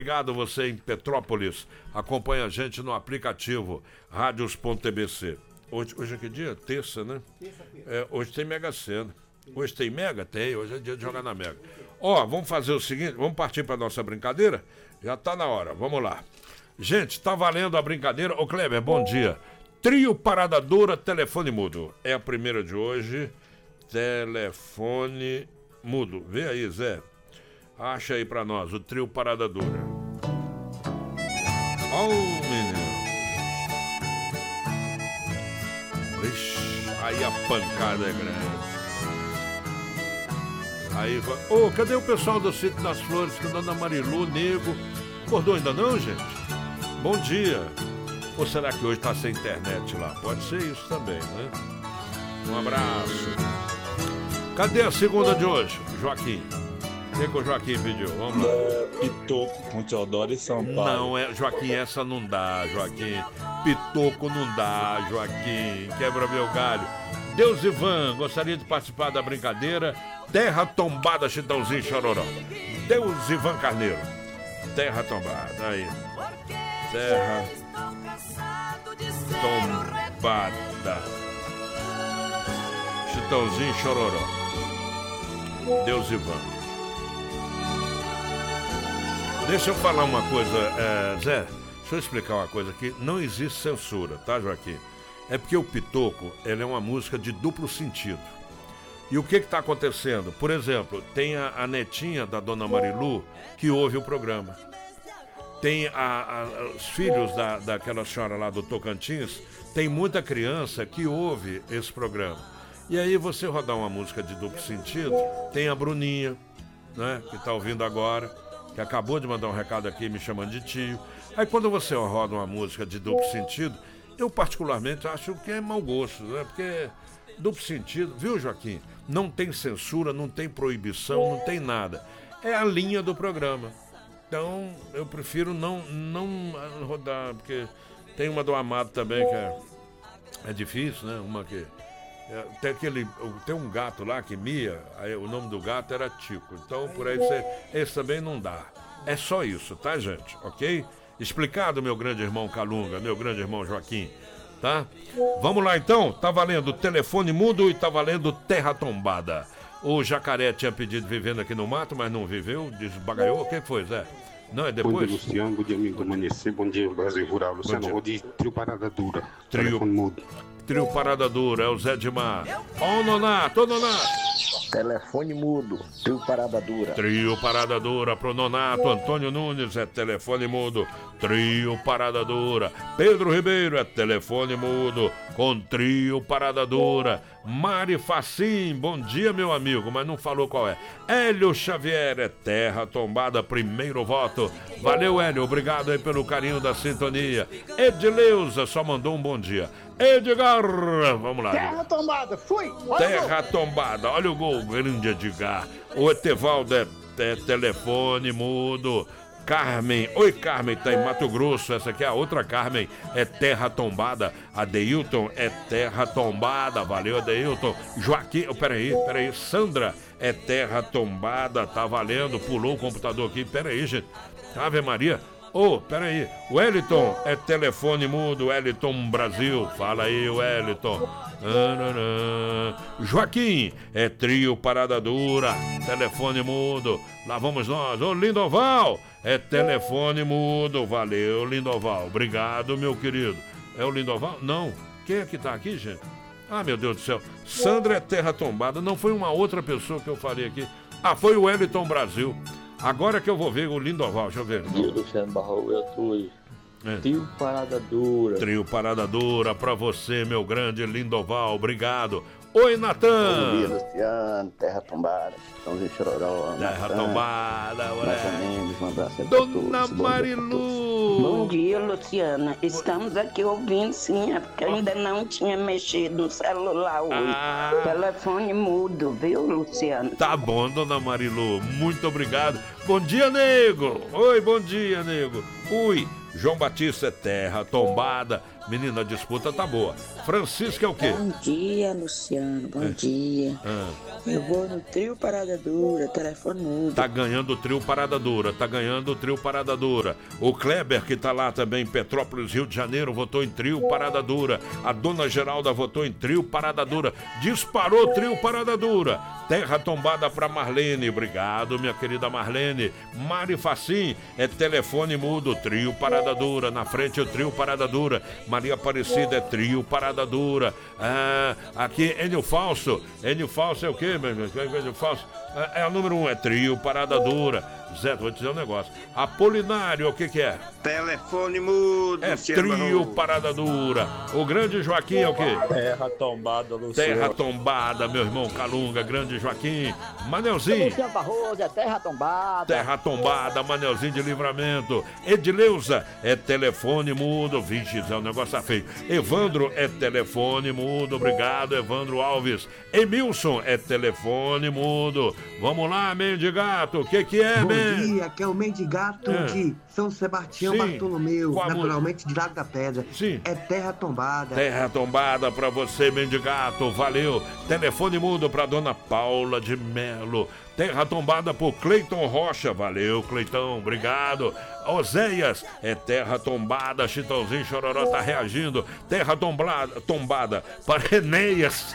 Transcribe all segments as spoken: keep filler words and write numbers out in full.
Obrigado você em Petrópolis. Acompanha a gente no aplicativo radios ponto t b c. Hoje, hoje é que dia? Terça, né? É, hoje tem Mega Sena. Hoje tem Mega? Tem. Hoje é dia de jogar na Mega. Ó, vamos fazer o seguinte, vamos partir para nossa brincadeira? Já tá na hora, vamos lá. Gente, tá valendo a brincadeira. Ô Kleber, bom dia. Trio Parada Dura, telefone mudo. É a primeira de hoje. Telefone mudo. Vê aí, Zé. Acha aí pra nós, o Trio Parada Dura. Ó, oh, menino. Ixi, aí a pancada é grande. Aí vai. Ô, oh, cadê o pessoal do Sítio das Flores? Que a dona Marilu, Nego. Acordou ainda não, gente? Bom dia. Ou será que hoje tá sem internet lá? Pode ser isso também, né? Um abraço. Cadê a segunda de hoje, Joaquim? O que, que o Joaquim pediu? Vamos lá. Pitoco com Teodoro e São Paulo. Não, é, Joaquim, essa não dá, Joaquim. Pitoco não dá, Joaquim. Quebra meu galho. Deus Ivan, gostaria de participar da brincadeira. Terra Tombada, Chitãozinho Chororó. Deus Ivan Carneiro. Terra Tombada, aí. Terra Tombada. Chitãozinho Chororó. Deus Ivan. Deixa eu falar uma coisa, é, Zé, deixa eu explicar uma coisa aqui. Não existe censura, tá, Joaquim? É porque o Pitoco, ele é uma música de duplo sentido. E o que está acontecendo? Por exemplo, tem a, a netinha da dona Marilu que ouve o programa. Tem a, a, os filhos da, daquela senhora lá do Tocantins, tem muita criança que ouve esse programa. E aí você rodar uma música de duplo sentido, tem a Bruninha, né, que está ouvindo agora, que acabou de mandar um recado aqui me chamando de tio. Aí quando você roda uma música de duplo sentido, eu particularmente acho que é mau gosto, né? Porque duplo sentido, viu, Joaquim? Não tem censura, não tem proibição, não tem nada. É a linha do programa. Então eu prefiro não, não rodar, porque tem uma do Amado também que é, é difícil, né? Uma que... É, tem, aquele, tem um gato lá que mia, aí o nome do gato era Tico. Então por aí você, esse também não dá. É só isso, tá, gente? Ok? Explicado, meu grande irmão Calunga, meu grande irmão Joaquim, tá? Vamos lá então, tá valendo Telefone Mudo e tá valendo Terra Tombada. O Jacaré tinha pedido Vivendo Aqui no Mato, mas não viveu, desbagaiou. O que foi, Zé? Não, é depois? Bom dia, Luciano, bom dia, amigo do Amanhecer, bom dia, Brasil Rural. Luciano, vou de Trio Parada Dura. Trio. Telefone Mudo. Trio Parada Dura, é o Zé Edmar. Ó o Nonato, ô Nonato. Telefone Mudo, Trio Parada Dura. Trio Parada Dura pro Nonato. Antônio Nunes é Telefone Mudo. Trio Parada Dura. Pedro Ribeiro é Telefone Mudo com Trio Parada Dura. Mari Facim, bom dia, meu amigo, mas não falou qual é. Hélio Xavier é Terra Tombada, primeiro voto. Valeu, Hélio, obrigado aí pelo carinho da sintonia. Edileuza só mandou um bom dia. Edgar, vamos lá. Terra Tombada, fui. Terra Tombada, olha o gol, grande Edgar. O Etevaldo é, é Telefone Mudo. Carmen, oi Carmen, tá em Mato Grosso, essa aqui é a outra Carmen, é Terra Tombada. Adeilton é Terra Tombada, valeu Adeilton. Joaquim, oh, peraí, peraí, Sandra é Terra Tombada, tá valendo, pulou o computador aqui, peraí gente, Ave Maria. Ô, oh, peraí, o Wellington é Telefone Mudo, Wellington Brasil, fala aí Wellington. Ananã. Joaquim é Trio Parada Dura, Telefone Mudo, lá vamos nós. Ô Lindoval é Telefone Mudo, valeu Lindoval, obrigado meu querido. É o Lindoval? Não, quem é que tá aqui, gente? Ah, meu Deus do céu, Sandra é Terra Tombada, não foi uma outra pessoa que eu falei aqui. Ah, foi o Wellington Brasil. Agora que eu vou ver o Lindoval, deixa eu ver. Bom dia, Luciano Barroso, eu tô aí. É. Trio Parada Dura. Trio Parada Dura pra você, meu grande Lindoval, obrigado. Oi, Natan. Bom dia, Luciano, Terra Tombada, Chitãozinho Chororó. Terra Natan, Tombada, Mendes, um abraço a Dona todos. Marilu. Bom dia, Luciana. Estamos aqui ouvindo, sim, é porque ainda não tinha mexido no celular hoje. Ah. Telefone mudo, viu, Luciano? Tá bom, Dona Marilu, muito obrigado. bom dia, nego. Oi, bom dia, nego. Ui, João Batista é terra tombada. Menina, a disputa tá boa. Francisco é o quê? Bom dia, Luciano, bom é. dia. Ah. Eu vou no trio Parada Dura, telefone mudo. Tá ganhando o trio Parada Dura, tá ganhando o trio Parada Dura. O Kleber, que tá lá também em Petrópolis, Rio de Janeiro, votou em trio Parada Dura. A dona Geralda votou em trio Parada Dura. Disparou o trio Parada Dura. Terra tombada pra Marlene. Obrigado, minha querida Marlene. Mari Facim, é telefone mudo, trio Parada Dura. Na frente o trio Parada Dura. Maria Aparecida é trio Parada Dura. Ah, aqui, Enio Falso. Enio Falso é o quê, meu irmão? Enio Falso é, é a número um, é trio Parada Dura. Zé, vou te dizer um negócio. Apolinário, o que que é? Telefone mudo. É trio Parada Dura. O grande Joaquim é o quê? Terra tombada, Luciano. Terra tombada, meu irmão Calunga, grande Joaquim. Manelzinho. Luciano Barroso, é terra tombada. Terra tombada, Manelzinho de Livramento. Edileuza, é telefone mudo. Vixe, Zé, o negócio tá feio. Evandro, é telefone mudo. Obrigado, Evandro Alves. Emilson, é telefone mudo. Vamos lá, Mendigato. O que que é, Bom dia, aqui é o Mendigato é. de São Sebastião. Sim. Bartolomeu, Qual naturalmente de Lago da Pedra. Sim. É terra tombada. Terra tombada pra você, Mendigato. Valeu. Telefone mudo pra dona Paula de Melo. Terra tombada por Cleiton Rocha. Valeu, Cleitão. Obrigado. Oséias, é terra tombada. Chitãozinho Chororó tá reagindo. Terra tombada, tombada para Enéas.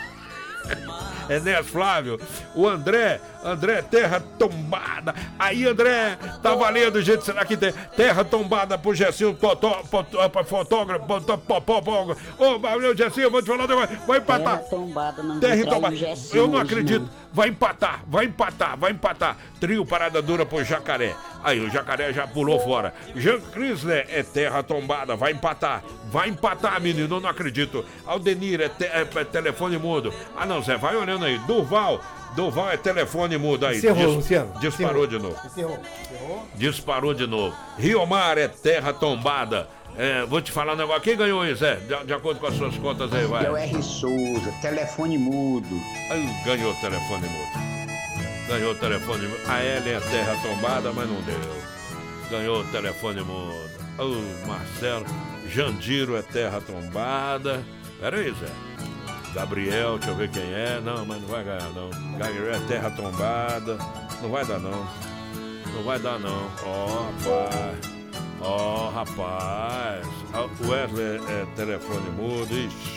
Enéas Flávio. O André, André, terra tombada. Aí, André, tá valendo, gente. Será que tem terra tombada pro Gessinho, fotógrafo, fotógrafo. Ô, valeu, Gessinho, vou te falar, vai empatar. Terra tombada, não. Terra tombada. Eu não acredito. Vai empatar, vai empatar, vai empatar. Trio Parada Dura pro Jacaré. Aí, o Jacaré já pulou fora. Jean Crisler, é terra tombada, vai empatar. Vai empatar, menino, eu não acredito. Aldenir, é, te, é, é telefone mudo. Ah, não, Zé, vai olhando aí. Durval, Durval é telefone mudo aí. Encerrou, Dis, Luciano. Disparou Encerrou. de novo. Encerrou. Encerrou. Disparou de novo. Riomar é terra tombada. É, vou te falar um negócio. Quem ganhou aí, Zé? De, de acordo com as suas contas aí, vai. É o R. Souza, telefone mudo. Aí, ganhou o telefone mudo. Ganhou o telefone mudo. A Ellen é terra tombada, mas não deu. Ganhou o telefone mudo. Oh, Marcelo. Jandiro é terra tombada. Pera aí, Zé. Gabriel, deixa eu ver quem é. Não, mas não vai ganhar, não. Gabriel é terra tombada. Não vai dar, não. Não vai dar, não. Ó, oh, rapaz. Ó, oh, rapaz. O Wesley é telefone mudo. Ixi.